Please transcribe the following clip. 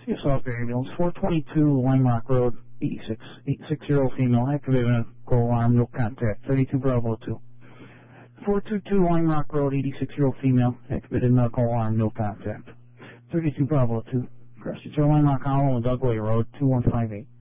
See yourself, ambulance, 422 Lime Rock Road, 860 female, activated medical alarm, no contact, 32 Bravo 2. 422 Lime Rock Road, 860 female, activated medical alarm, no contact, 32 Bravo 2. Cross Lime Rock Hollow and Dugway Road, 2158.